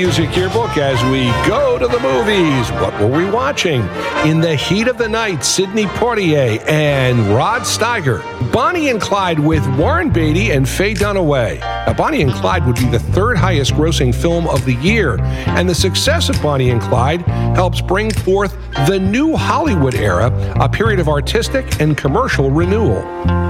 Music Yearbook as we go to the movies. What were we watching? In the Heat of the Night, Sidney Poitier and Rod Steiger. Bonnie and Clyde with Warren Beatty and Faye Dunaway. Now, Bonnie and Clyde would be the third highest grossing film of the year, and the success of Bonnie and Clyde helps bring forth the new Hollywood era, a period of artistic and commercial renewal.